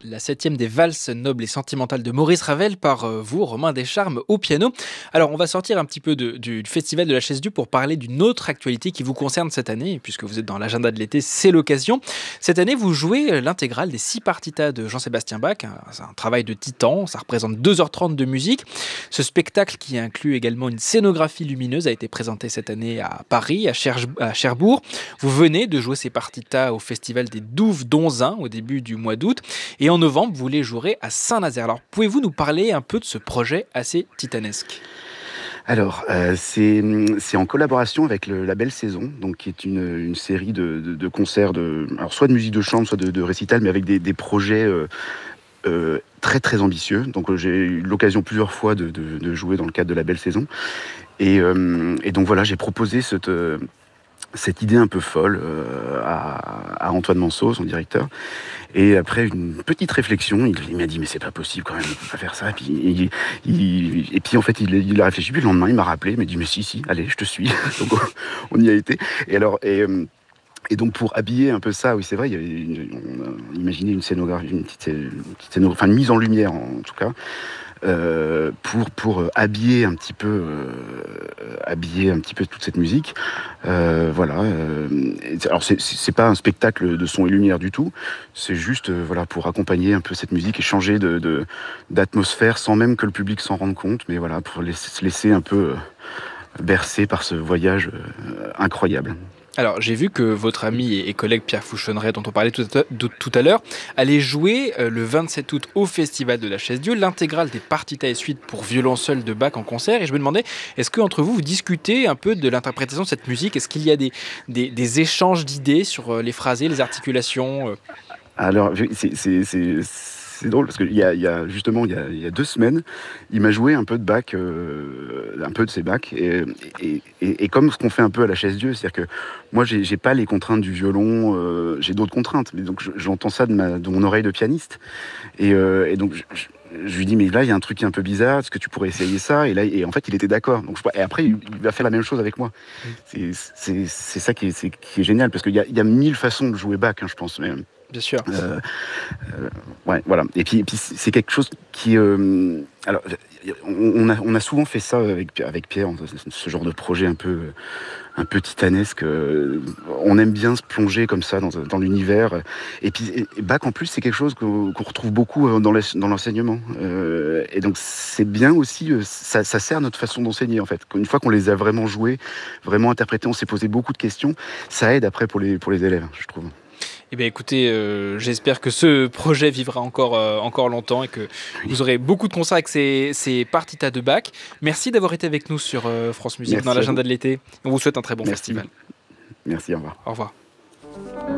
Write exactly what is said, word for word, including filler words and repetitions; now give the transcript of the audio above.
la septième des valses nobles et sentimentales de Maurice Ravel par euh, vous, Romain Descharmes, au piano. Alors, on va sortir un petit peu de- du, du Festival de la Chaise Dieu pour parler d'une autre actualité qui vous concerne cette année, puisque vous êtes dans l'agenda de l'été, c'est l'occasion. Cette année, vous jouez euh, l'intégrale des six partitas de Jean-Sébastien Bach. Un- C'est un travail de titan, ça représente deux heures trente de musique. Ce spectacle, qui inclut également une scénographie lumineuse, a été présenté cette année à Paris, à, Cherche- à Cherbourg. Vous venez de jouer ces partitas au Festival des Douves d'Onzin au début du mois d'août. Et en novembre, vous les jouerez à Saint-Nazaire. Alors, pouvez-vous nous parler un peu de ce projet assez titanesque ? Alors, euh, c'est, c'est en collaboration avec le Label Saison, donc qui est une, une série de, de, de concerts, de, alors soit de musique de chambre, soit de, de récital, mais avec des, des projets euh, euh, très très ambitieux. Donc euh, j'ai eu l'occasion plusieurs fois de, de, de jouer dans le cadre de Label Saison. Et, euh, et donc voilà, j'ai proposé cette, euh, cette idée un peu folle euh, à, à Antoine Manceau, son directeur. Et après une petite réflexion, il, il m'a dit mais c'est pas possible quand même, on peut pas faire ça. Et puis, il, il- et puis en fait il, il a réfléchi, puis le lendemain il m'a rappelé, il m'a dit mais si si, allez je te suis. Donc on, on y a été. Et alors et, euh, et donc pour habiller un peu ça, oui c'est vrai, il y avait une, on a imaginé une scénographie, une petite, une petite scénographie, enfin une mise en lumière en tout cas, euh, pour pour euh, habiller un petit peu euh, habiller un petit peu toute cette musique. Euh, voilà. euh, et alors c'est c'est c'est pas un spectacle de son et lumière du tout. C'est juste euh, voilà pour accompagner un peu cette musique et changer de, de- d'atmosphère sans même que le public s'en rende compte. Mais voilà pour laisser, se laisser un peu euh, bercer par ce voyage euh, incroyable. Alors, j'ai vu que votre ami et et collègue Pierre Fouchonneret, dont on parlait tout à, de- tout à l'heure, allait jouer euh, le vingt-sept août au Festival de la Chaise Dieu l'intégrale des partitas et suites pour violon seul de Bach en concert. Et je me demandais, est-ce que entre vous, vous discutez un peu de l'interprétation de cette musique ? Est-ce qu'il y a des, des, des échanges d'idées sur euh, les phrasés, les articulations euh Alors, c'est c'est- c'est- c'est drôle parce qu'il y a, il y a justement il y a, il y a deux semaines, il m'a joué un peu de Bach, euh, un peu de ses Bach, et, et, et- et comme ce qu'on fait un peu à la chaise Dieu, c'est-à-dire que moi j'ai j'ai pas les contraintes du violon, euh, j'ai d'autres contraintes, mais donc je- j'entends ça de, ma, de mon oreille de pianiste, et, euh, et donc je, je- je lui dis mais là il y a un truc qui est un peu bizarre, est-ce que tu pourrais essayer ça? Et là et en fait il était d'accord. Donc je- et après il, il va faire la même chose avec moi. Mm. C'est c'est- c'est ça qui est, c'est- qui est génial parce qu'il y a, il y a mille façons de jouer Bach, hein, je pense. Mais, Bien sûr. euh, euh, ouais, voilà. Et puis, et puis c'est quelque chose qui. Euh, alors, on on a, on a souvent fait ça avec, avec Pierre, ce genre de projet un peu, un peu titanesque. euh, On aime bien se plonger comme ça dans, dans l'univers. Et puis, et Bach, en plus, c'est quelque chose qu'on qu'on retrouve beaucoup euh, dans les- dans l'enseignement. Euh, et donc, c'est bien aussi, euh, ça, ça sert notre façon d'enseigner, en fait. Une fois qu'on les a vraiment joués, vraiment interprétés, on s'est posé beaucoup de questions, ça aide après pour les, pour les élèves, je trouve. Eh bien, écoutez, euh, j'espère que ce projet vivra encore, euh, encore longtemps et que Oui. vous aurez beaucoup de concerts avec ces, ces partitas de Bach. Merci d'avoir été avec nous sur euh, France Musique dans Merci à l'agenda vous. de l'été. On vous souhaite un très bon Merci. festival. Merci, au revoir. Au revoir.